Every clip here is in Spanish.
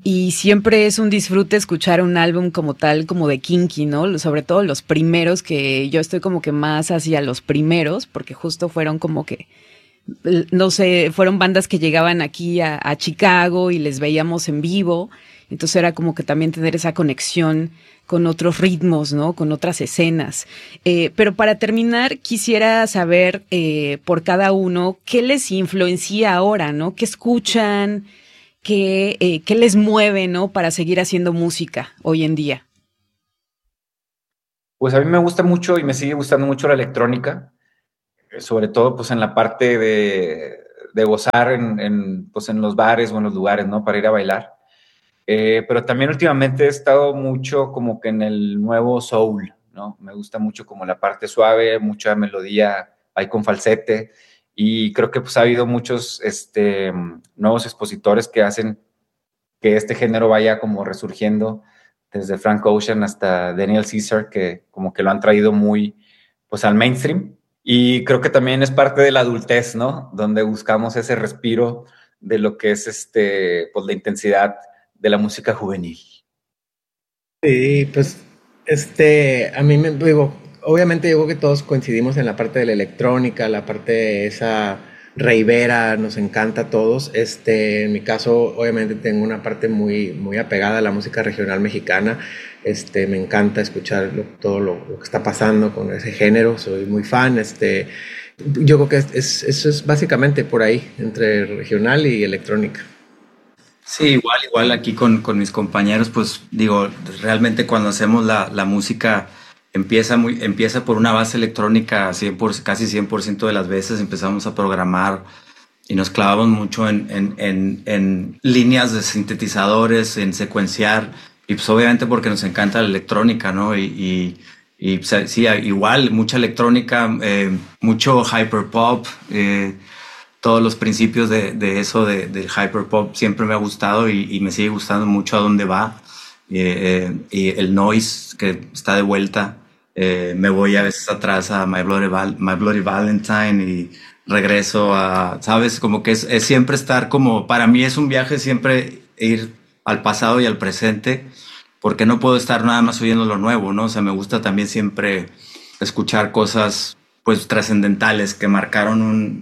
Y siempre es un disfrute escuchar un álbum como tal, como de Kinky, ¿no? Sobre todo los primeros, que yo estoy como que más hacia los primeros, porque justo fueron como que, no sé, fueron bandas que llegaban aquí a Chicago y les veíamos en vivo. Entonces era como que también tener esa conexión con otros ritmos, ¿no? Con otras escenas. Pero para terminar, quisiera saber por cada uno qué les influencia ahora, ¿no? ¿Qué escuchan? ¿Qué les mueve, ¿no? Para seguir haciendo música hoy en día. Pues a mí me gusta mucho y me sigue gustando mucho la electrónica, sobre todo pues en la parte de gozar pues, en los bares o en los lugares, ¿no? Para ir a bailar. Pero también últimamente he estado mucho como que en el nuevo soul, ¿no? Me gusta mucho como la parte suave, mucha melodía ahí con falsete, y creo que pues ha habido muchos nuevos expositores que hacen que este género vaya como resurgiendo, desde Frank Ocean hasta Daniel Caesar, que como que lo han traído muy pues al mainstream, y creo que también es parte de la adultez, ¿no? Donde buscamos ese respiro de lo que es pues la intensidad de la música juvenil. Sí, pues, a mí me digo, obviamente digo que todos coincidimos en la parte de la electrónica, la parte de esa raivera, nos encanta a todos. En mi caso, obviamente tengo una parte muy, muy apegada a la música regional mexicana. Me encanta escuchar todo lo que está pasando con ese género, soy muy fan. Yo creo que eso es básicamente por ahí, entre regional y electrónica. Sí, igual aquí con mis compañeros, pues digo, realmente cuando hacemos la música empieza por una base electrónica casi 100% de las veces empezamos a programar y nos clavamos mucho en líneas de sintetizadores, en secuenciar, y pues obviamente porque nos encanta la electrónica, ¿no? Y pues, sí, igual, mucha electrónica, mucho hyperpop, todos los principios de eso, del hyperpop, siempre me ha gustado y me sigue gustando mucho a dónde va. Y el noise que está de vuelta. Me voy a veces atrás a My Bloody Valentine y regreso a, ¿sabes? Como que es siempre estar como, para mí es un viaje siempre ir al pasado y al presente, porque no puedo estar nada más oyendo lo nuevo, ¿no? O sea, me gusta también siempre escuchar cosas pues trascendentales que marcaron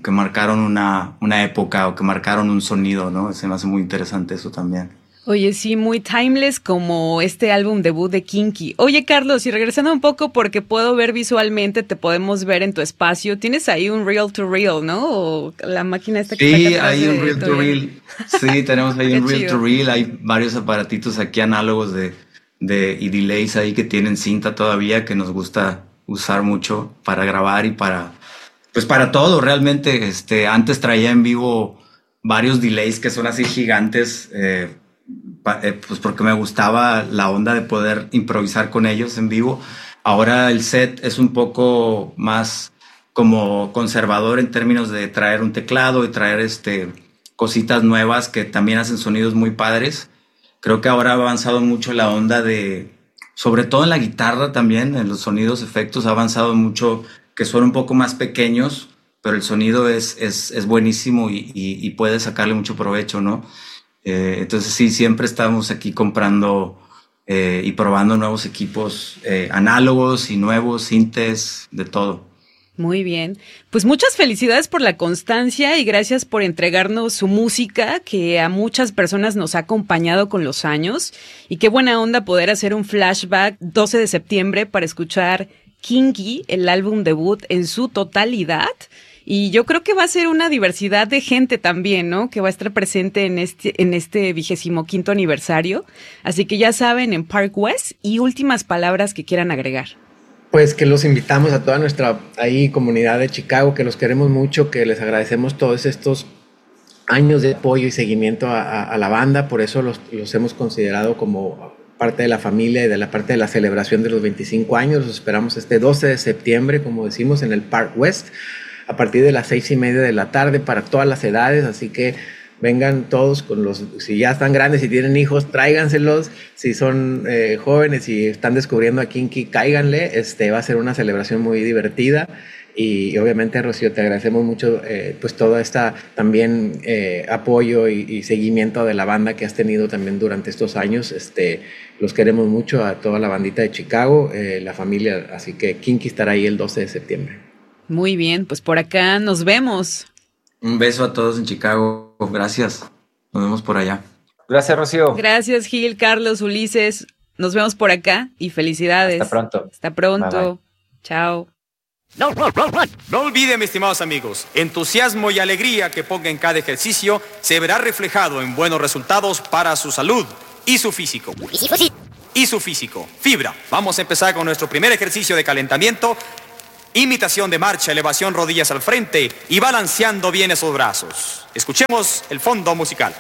una época o que marcaron un sonido, ¿no? Se me hace muy interesante eso también. Oye, sí, muy timeless como este álbum debut de Kinky. Oye, Carlos, y regresando un poco porque puedo ver visualmente, te podemos ver en tu espacio. Tienes ahí un reel to reel, ¿no? O la máquina esta que Sí, está atrás hay un de reel to reel. Sí, tenemos ahí un reel to reel. Hay varios aparatitos aquí análogos y delays ahí que tienen cinta todavía que nos gusta usar mucho para grabar y pues para todo realmente. Antes traía en vivo varios delays que son así gigantes, pues porque me gustaba la onda de poder improvisar con ellos en vivo. Ahora el set es un poco más como conservador en términos de traer un teclado y traer cositas nuevas que también hacen sonidos muy padres. Creo que ahora ha avanzado mucho la onda sobre todo en la guitarra también, en los sonidos, efectos, ha avanzado mucho, que son un poco más pequeños, pero el sonido es buenísimo y puede sacarle mucho provecho, ¿no? Entonces sí, siempre estamos aquí comprando y probando nuevos equipos análogos y nuevos sintes, de todo. Muy bien. Pues muchas felicidades por la constancia y gracias por entregarnos su música que a muchas personas nos ha acompañado con los años. Y qué buena onda poder hacer un flashback 12 de septiembre para escuchar Kinky, el álbum debut en su totalidad. Y yo creo que va a ser una diversidad de gente también, ¿no? Que va a estar presente en este 25º aniversario. Así que ya saben, en Park West. Y últimas palabras que quieran agregar. Pues que los invitamos a toda nuestra comunidad de Chicago, que los queremos mucho, que les agradecemos todos estos años de apoyo y seguimiento a la banda, por eso los hemos considerado como parte de la familia y de la parte de la celebración de los 25 años. Los esperamos este 12 de septiembre, como decimos, en el Park West, a partir de las 6:30 de la tarde para todas las edades, así que vengan todos si ya están grandes, si tienen hijos, tráiganselos, si son jóvenes y están descubriendo a Kinky, cáiganle, va a ser una celebración muy divertida. Y obviamente, Rocío, te agradecemos mucho pues todo esta también apoyo y seguimiento de la banda que has tenido también durante estos años. Los queremos mucho a toda la bandita de Chicago, la familia, así que Kinky estará ahí el 12 de septiembre. Muy bien, pues por acá nos vemos. Un beso a todos en Chicago, gracias, nos vemos por allá. Gracias, Rocío. Gracias, Gil, Carlos, Ulises, nos vemos por acá y felicidades. Hasta pronto. Hasta pronto. Bye, bye. Chao. No olviden, mis estimados amigos, entusiasmo y alegría que ponga en cada ejercicio se verá reflejado en buenos resultados para su salud y su físico. Fibra. Vamos a empezar con nuestro primer ejercicio de calentamiento. Imitación de marcha, elevación rodillas al frente y balanceando bien esos brazos. Escuchemos el fondo musical.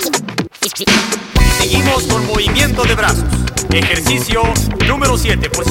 Seguimos con movimiento de brazos. Ejercicio número 7.